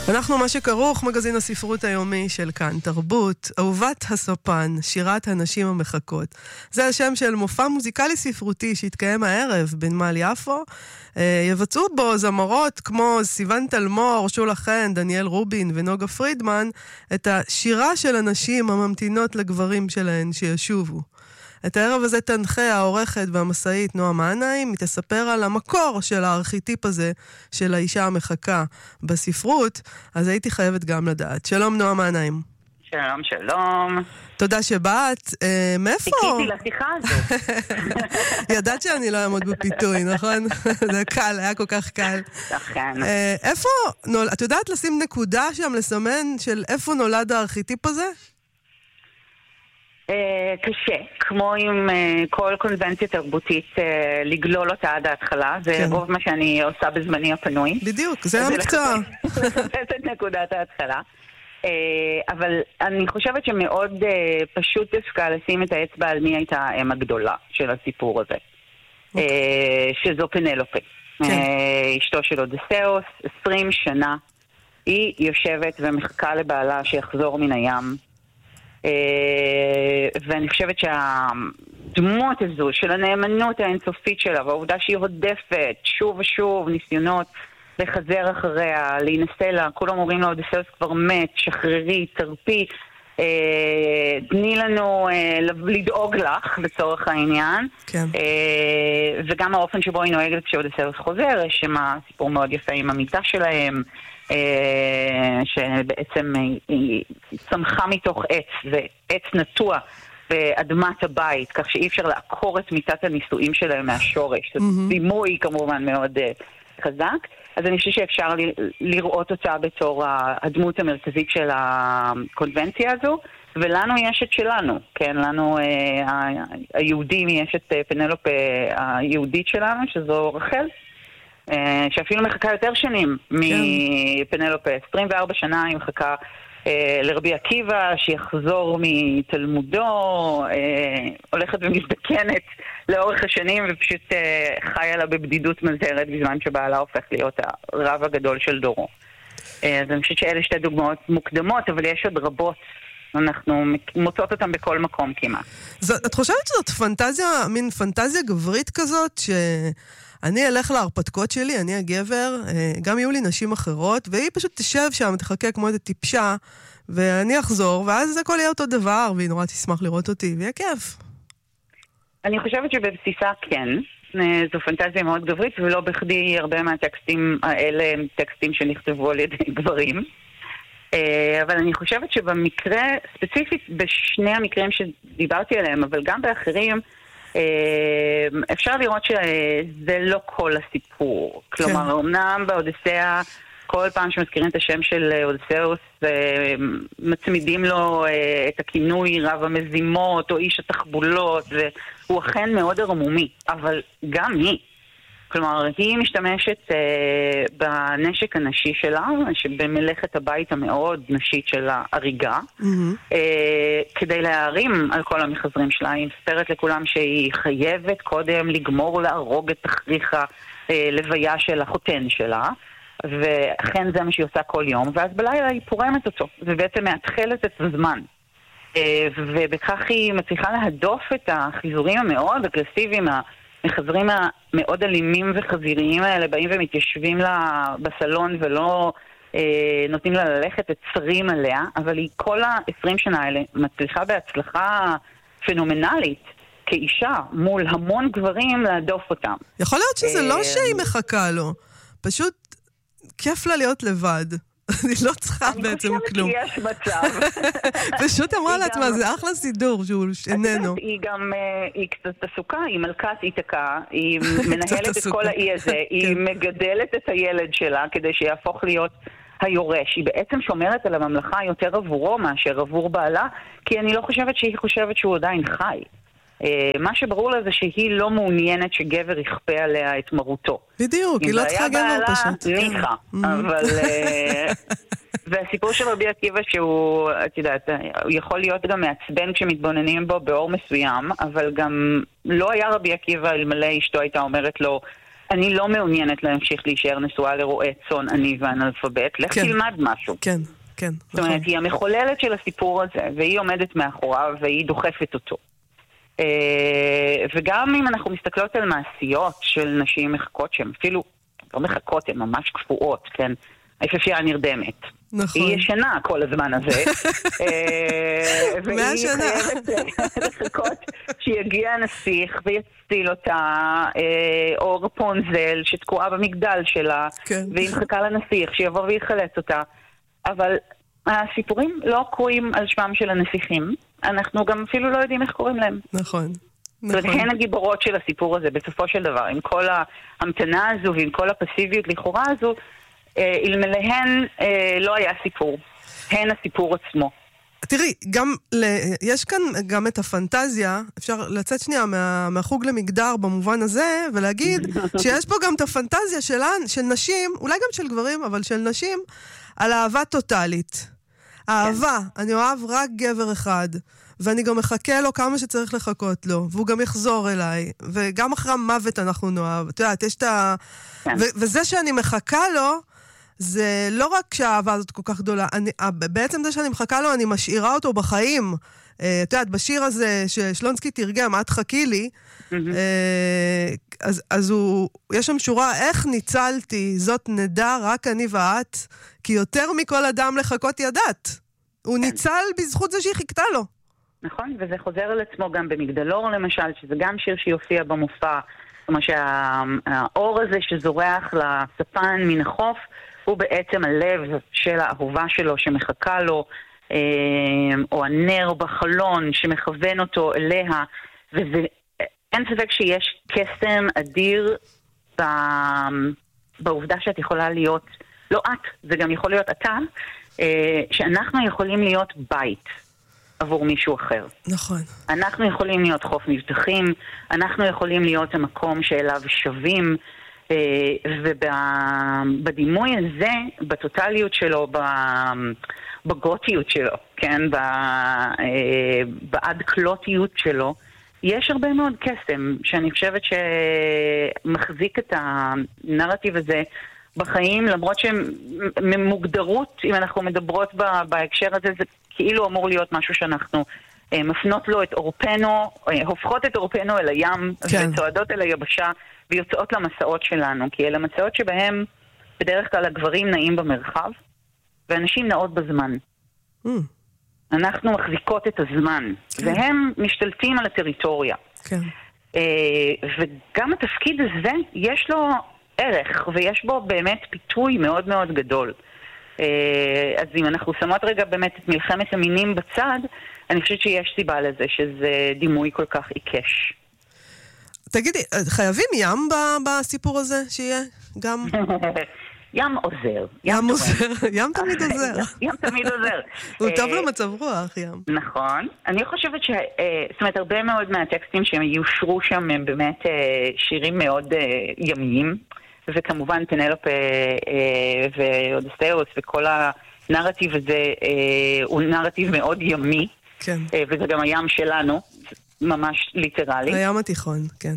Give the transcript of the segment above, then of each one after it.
אנחנו מה שכרוך, מגזין הספרות היומי של כאן תרבות, אהובת הספן, שירת הנשים המחכות. זה השם של מופע מוזיקלי ספרותי שהתקיים הערב בנמל יפו. יבצעו בו זמרות כמו סיוון תלמור, שולה חן, דניאל רובין ונוגה פרידמן, את השירה של הנשים הממתינות לגברים שלהן שישובו. את הערב הזה תנחה העורכת והמסעית נועה מעניים, היא תספר על המקור של הארכיטיפ הזה של האישה המחכה בספרות, אז הייתי חייבת גם לדעת. שלום נועה מעניים. שלום, שלום. תודה שבאת. מאיפה? חיכיתי לשיחה הזאת. ידעת שאני לא אעמוד בפיתוי, נכון? זה קל, היה כל כך קל. נכון. איפה, את יודעת לשים נקודה שם, לסמן של איפה נולד הארכיטיפ הזה? קשה, כמו עם כל קונבנציה תרבותית, לגלול אותה עד ההתחלה, זה רוב מה שאני עושה בזמני הפנוי. בדיוק, זה המקצוע. לחפש את נקודת ההתחלה. אבל אני חושבת שמאוד פשוט דווקא לשים את האצבע על מי הייתה האם הגדולה של הסיפור הזה, שזו פנלופה, אשתו של אודסאוס. 20 שנה היא יושבת ומחכה לבעלה שיחזור מן הים, ואני חושבת שהדמות הזו של הנאמנות האינסופית שלה והעובדה שהיא הודפת שוב ושוב ניסיונות לחזר אחריה, להינשא לה, כולם אומרים לו אודסאוס כבר מת, שחררי, תרפי, תני לנו לדאוג לך לצורך העניין. כן. וגם האופן שבו היא נוהגת כשאודסאוס חוזר, יש שם סיפור מאוד יפה עם המיטה שלהם, שבעצם היא צמחה מתוך עץ, ועץ נטוע באדמת הבית, כך שאי אפשר לעקור את מיטת הנישואים שלהם מהשורש. זה דימוי כמובן מאוד חזק. אז אני חושב שאפשר לראות אותה בתור הדמות המרכזית של הקונבנציה הזו, ולנו יש את שלנו, כן? לנו היהודים יש את פנלופה היהודית שלנו, שזו רחל, שאפילו מחכה יותר שנים מפנלופה. 24 שנה היא מחכה לרבי עקיבא, שיחזור מתלמודו, הולכת ומזדקנת לאורך השנים, ופשוט חיה לה בבדידות מזהרת בזמן שבעלה הופך להיות הרב הגדול של דורו. אז אני חושבת שאלה שתי דוגמאות מוקדמות, אבל יש עוד רבות. אנחנו מוצאות אותם בכל מקום כמעט. את חושבת שזאת פנטזיה, מין פנטזיה גברית כזאת, שאני אלך להרפתקות שלי, אני הגבר, גם יהיו לי נשים אחרות, והיא פשוט תשב שם, תחכה כמו איזה טיפשה, ואני אחזור, ואז הכל יהיה אותו דבר, והיא נורא תשמח לראות אותי, ויהיה כיף. אני חושבת שבבסיסה כן, זו פנטזיה מאוד גברית, ולא בכדי הרבה מהטקסטים האלה הם טקסטים שנכתבו על ידי גברים. אבל אני חושבת שבמקרה, ספציפית בשני המקרים שדיברתי עליהם, אבל גם באחרים, אפשר לראות שזה לא כל הסיפור. כלומר, אמנם באודיסאה, כל פעם שמזכירים את השם של אודסאוס, מצמידים לו את הכינוי רב המזימות או איש התחבולות, והוא אכן מאוד ערמומי, אבל גם היא. כלומר, היא משתמשת בנשק הנשי שלה, שבמלאכת הבית המאוד נשית של ההריגה, כדי להרים על כל המחזרים שלה. היא מספרת לכולם שהיא חייבת קודם לגמור להרוג את תכריך הלוויה של החותן שלה, ואכן זה מה שהיא עושה כל יום, ואז בלילה היא פורמת אותו, ובעצם מאתחלת את הזמן. ובכך היא מצליחה להדוף את החיזורים המאוד אגרסיביים, המחזרים המאוד אלימים וחזיריים האלה, באים ומתיישבים לה בסלון ולא נותנים לה ללכת את צרים עליה, אבל היא כל ה-20 שנה האלה מצליחה בהצלחה פנומנלית כאישה מול המון גברים להדוף אותם. יכול להיות שזה לא שהיא מחכה לו, פשוט כיף לה להיות לבד. אני לא צריכה בעצם כלום. אני חושבת כי יש מצב. פשוט אמרה לעצמה, זה אחלה סידור שהוא איננו. היא גם, היא קצת עסוקה, היא מלכת איתקה, היא מנהלת את כל האי הזה, היא מגדלת את הילד שלה כדי שיהפוך להיות היורש. היא בעצם שומרת על הממלכה יותר עבורו מאשר עבור בעלה, כי אני לא חושבת שהיא חושבת שהוא עדיין חי. מה שברור לה זה שהיא לא מעוניינת שגבר יכפה עליה את מרותו. בדיוק, היא לא צריכה גבר פשוט. ניחה, אבל... והסיפור של רבי עקיבא שהוא, את יודעת, הוא יכול להיות גם מעצבן כשמתבוננים בו באור מסוים, אבל גם לא היה רבי עקיבא אלמלא אשתו הייתה אומרת לו, אני לא מעוניינת להמשיך להישאר נשואה לרועה צאן, אני ואנאלפבית, לך תלמד משהו. כן, כן. זאת אומרת, היא המחוללת של הסיפור הזה, והיא עומדת מאחוריו, והיא דוחפת אותו. וגם אם אנחנו מסתכלות על מעשיות של נשים מחכות, שהן אפילו לא מחכות, הן ממש קפואות, כן? היפהפייה נרדמת. נכון. היא ישנה כל הזמן הזה. והיא חייבת לחכות שיגיע הנסיך ויציל אותה, או רפונזל שתקועה במגדל שלה, והיא מחכה לנסיך שיבוא ויחלץ אותה. אבל הסיפורים לא קרויים על שמם של הנסיכים. אנחנו גם אפילו לא יודעים איך קוראים להם. נכון. והן הגיבורות של הסיפור הזה, בסופו של דבר, עם כל ההמתנה הזו ועם כל הפסיביות לכאורה הזו, אלמלהן לא היה סיפור. הן הסיפור עצמו. תראי, יש כאן גם את הפנטזיה, אפשר לצאת שנייה מהחוג למגדר במובן הזה, ולהגיד שיש פה גם את הפנטזיה של נשים, אולי גם של גברים, אבל של נשים, על אהבה טוטלית. אהבה, אני אוהב רק גבר אחד, ואני גם מחכה לו כמה שצריך לחכות לו, והוא גם יחזור אליי, וגם אחרי המוות אנחנו נאהב. את יודעת, יש את וזה שאני מחכה לו, זה לא רק שהאהבה הזאת כל כך גדולה, בעצם זה שאני מחכה לו, אני משאירה אותו בחיים. את יודעת, בשיר הזה ששלונסקי תרגם, את חכי לי, אז יש שם שורה, איך ניצלתי, זאת נדע רק אני ואת, כי יותר מכל אדם לחכות ידעת. הוא ניצל בזכות זה שהיא חיכתה לו. נכון, וזה חוזר על עצמו גם במגדלור למשל, שזה גם שיר שיופיע במופע, כמו שהאור הזה שזורח לספן מן החוף, הוא בעצם הלב של האהובה שלו שמחכה לו, או הנר בחלון שמכוון אותו אליה, ואין ספק שיש קסם אדיר בעובדה שאת יכולה להיות, לא את, זה גם יכול להיות אתה, שאנחנו יכולים להיות בית עבור מישהו אחר. נכון. אנחנו יכולים להיות חוף מבטחים, אנחנו יכולים להיות המקום שאליו שווים, ובדימוי הזה, בטוטליות שלו, בגותיות שלו, כן, בעד כלותיות שלו, יש הרבה מאוד קסם, שאני חושבת שמחזיק את הנרטיב הזה בחיים, למרות שמוגדרות, אם אנחנו מדברות בהקשר הזה, זה כאילו אמור להיות משהו שאנחנו מפנות לו את אורפנו, הופכות את אורפנו אל הים, כן. וצועדות אל היבשה, ויוצאות למסעות שלנו, כי אלה מסעות שבהם בדרך כלל הגברים נעים במרחב, ואנשים נעות בזמן. אנחנו מחזיקות את הזמן, והם משתלטים על הטריטוריה. כן. וגם התפקיד הזה, יש לו ערך, ויש בו באמת פיתוי מאוד מאוד גדול. אז אם אנחנו שמות רגע באמת את מלחמת המינים בצד, אני חושבת שיש סיבה לזה, שזה דימוי כל כך עיקש. תגידי, חייבים ים בסיפור הזה שיהיה גם? ים עוזר. ים עוזר, ים תמיד עוזר. ים תמיד עוזר. הוא טוב למצב רוח, ים. נכון. אני חושבת זאת אומרת, הרבה מאוד מהטקסטים שהם יושרו שם הם באמת שירים מאוד ימיים, וכמובן פנלופה ואודסאוס וכל הנרטיב הזה הוא נרטיב מאוד ימי, כן. וזה גם הים שלנו. ממש ליטרלי. הים התיכון, כן.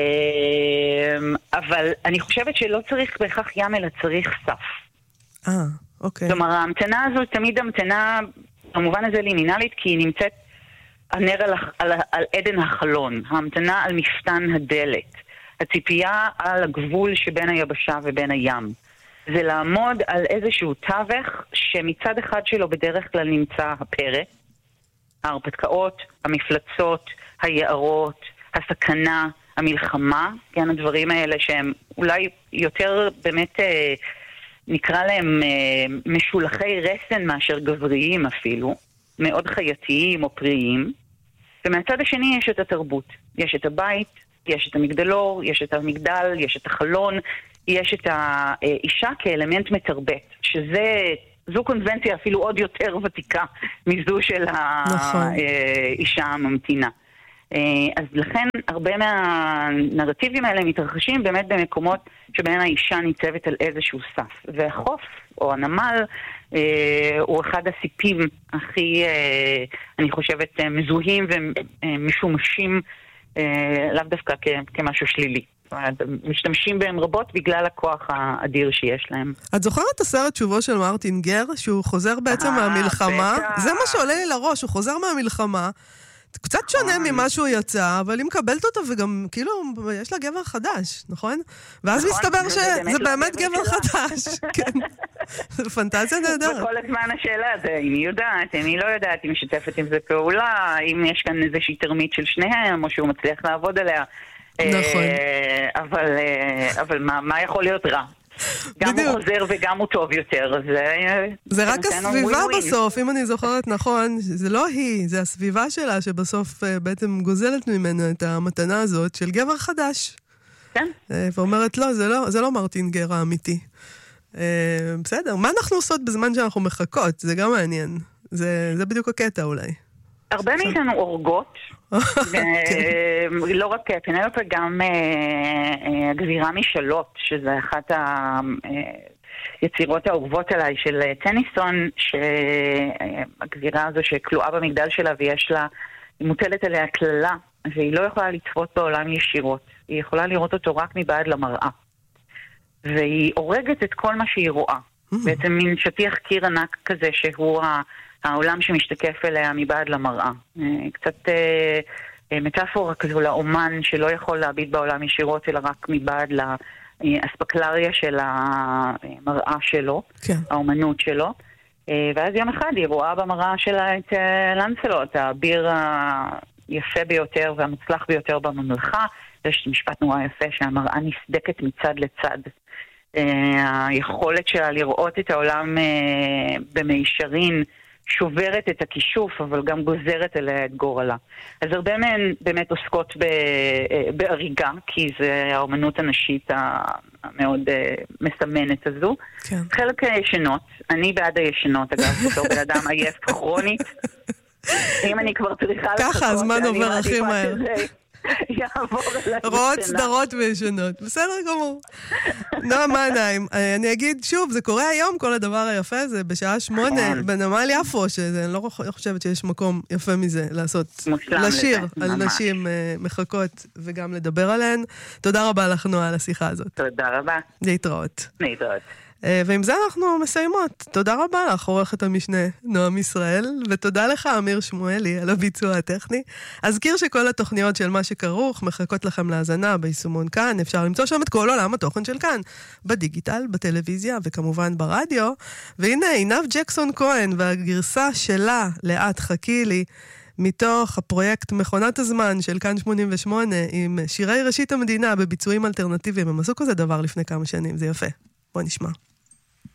אבל אני חושבת שלא צריך בהכרח ים, אלא צריך סף. אוקיי. כלומר, ההמתנה הזו תמיד המתנה, במובן הזה לימינלית, כי היא נמצאת הנר על עדן החלון, ההמתנה על מפתן הדלת, הציפייה על הגבול שבין היבשה ובין הים. זה לעמוד על איזשהו תווך שמצד אחד שלו בדרך כלל נמצא הפרא, ההרפתקאות, המפלצות, היערות, הסכנה, המלחמה, כן, הדברים האלה שהם אולי יותר באמת נקרא להם משולחי רסן מאשר גבריים אפילו, מאוד חייתיים או פריים. ומהצד השני יש את התרבות, יש את הבית, יש את המגדלור, יש את המגדל, יש את החלון, יש את האישה כאלמנט מתרבת, זו קונבנציה אפילו עוד יותר ותיקה מזו של האישה הממתינה. אז לכן הרבה מהנרטיבים האלה מתרחשים באמת במקומות שבהן האישה ניצבת על איזשהו סף. והחוף או הנמל הוא אחד הסיפים הכי, אני חושבת, מזוהים ומשומשים לאו דווקא כמשהו שלילי. זאת אומרת, משתמשים בהם רבות בגלל הכוח האדיר שיש להם. את זוכרת את הסרט שובו של מרטין גר, שהוא חוזר בעצם מהמלחמה? זה מה שעולה לי לראש, הוא חוזר מהמלחמה, קצת שונה ממה שהוא יצא, אבל היא מקבלת אותו, וגם כאילו יש לה גבר חדש, נכון? ואז מסתבר שזה באמת גבר חדש. כן. זה פנטזיה נהדרת. וכל הזמן השאלה זה, אם היא יודעת, אם היא לא יודעת, אם היא משתפת עם זה פעולה, אם יש כאן איזושהי תרמית של שניהם, או שהוא מצליח לעבוד עליה. נכון. אבל מה יכול להיות רע? גם הוא חוזר וגם הוא טוב יותר. זה רק הסביבה בסוף, אם אני זוכרת נכון, זה לא היא, זה הסביבה שלה שבסוף בעצם גוזלת ממנו את המתנה הזאת של גבר חדש. כן. ואומרת, לא, זה לא מרטין גר האמיתי. בסדר, מה אנחנו עושות בזמן שאנחנו מחכות? זה גם מעניין. זה בדיוק הקטע אולי. הרבה מאיתנו אורגות, לא רק פנלופה, גם הגבירה משלות, שזה אחת היצירות האהובות עליי של טניסון, שהגבירה הזו שכלואה במגדל שלה ויש לה, היא מוטלת עליה כללה, והיא לא יכולה לצפות בעולם ישירות, היא יכולה לראות אותו רק מבעד למראה, והיא הורגת את כל מה שהיא רואה, בעצם מין שטיח קיר ענק כזה שהוא העולם שמשתקף אליה מבעד למראה. קצת מטאפורה כזו לאומן שלא יכול להביט בעולם ישירות, אלא רק מבעד לאספקלריה של המראה שלו, כן. האומנות שלו. ואז יום אחד היא רואה במראה שלה את לנסלוט, האביר היפה ביותר והמוצלח ביותר בממלכה. יש משפט נורא יפה שהמראה נסדקת מצד לצד. היכולת שלה לראות את העולם במישרין, שוברת את הכישוף, אבל גם גוזרת אליה את גורלה. אז הרבה מהן באמת עוסקות בהריגה, כי זה האומנות הנשית המאוד מסמנת הזו. כן. חלק הישנות, אני בעד הישנות, אגב, בתור בן אדם עייף כרונית. אם אני כבר צריכה לחכות, ככה, הזמן עובר הכי מהר. רואות סדרות וישנות. בסדר גמור. נועה מנהיים, אני אגיד שוב, זה קורה היום, כל הדבר היפה זה בשעה 8 בנמל יפו, שאני לא חושבת שיש מקום יפה מזה לעשות, לשיר על נשים מחכות וגם לדבר עליהן. תודה רבה לך נועה על השיחה הזאת. תודה רבה. להתראות. להתראות. ועם זה אנחנו מסיימות. תודה רבה לך, עורכת המשנה נועם ישראל, ותודה לך אמיר שמואלי על הביצוע הטכני. אזכיר שכל התוכניות של מה שכרוך מחכות לכם להאזנה ביישומון כאן, אפשר למצוא שם את כל עולם התוכן של כאן, בדיגיטל, בטלוויזיה וכמובן ברדיו. והנה עינב ג'קסון כהן והגרסה שלה, לאט חכי לי, מתוך הפרויקט מכונת הזמן של כאן 88, עם שירי ראשית המדינה בביצועים אלטרנטיביים. הם עשו כזה דבר לפני כמה שנים, זה יפה. בוא נשמע.